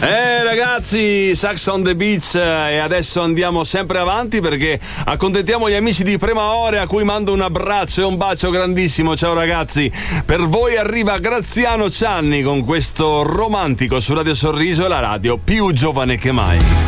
Ragazzi, Sax on the Beach, e adesso andiamo sempre avanti perché accontentiamo gli amici di Prima Ore, a cui mando un abbraccio e un bacio grandissimo. Ciao ragazzi, per voi arriva Graziano Cianni con questo Romantico su Radio Sorriso, la radio più giovane che mai.